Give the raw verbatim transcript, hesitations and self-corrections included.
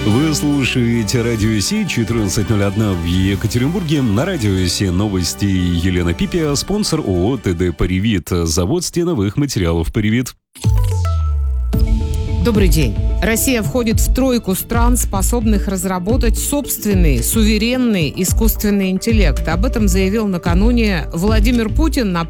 Вы слушаете Радио Си, четырнадцать ноль один в Екатеринбурге. На Радио Си новости Елена Пипия, спонсор ООО ТД «Паривит», завод стеновых материалов «Паривит». Добрый день. Россия входит в тройку стран, способных разработать собственный, суверенный искусственный интеллект. Об этом заявил накануне Владимир Путин на